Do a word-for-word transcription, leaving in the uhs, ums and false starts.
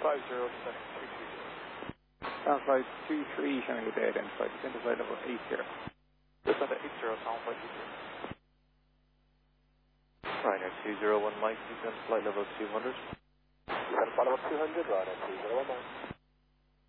five zero, descending three three zero. Sound flight two three, showing a day identified. Descend to flight level eight zero. Descend to eight zero, sound flight two zero. Ryanair two zero one Mike, descend flight level two hundred. Descend flight level two hundred, Ryanair two zero one Mike.